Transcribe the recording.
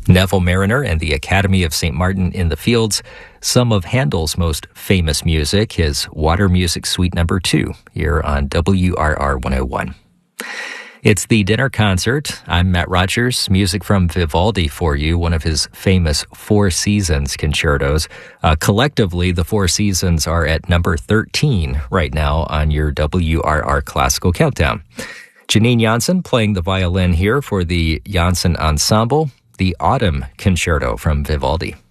Neville Mariner and the Academy of St. Martin in the Fields, some of Handel's most famous music, his Water Music Suite No. 2, here on WRR 101. It's the dinner concert. I'm Matt Rogers. Music from Vivaldi for you, one of his famous Four Seasons concertos. Collectively, the Four Seasons are at number 13 right now on your WRR Classical Countdown. Janine Janssen playing the violin here for the Janssen Ensemble, the Autumn Concerto from Vivaldi.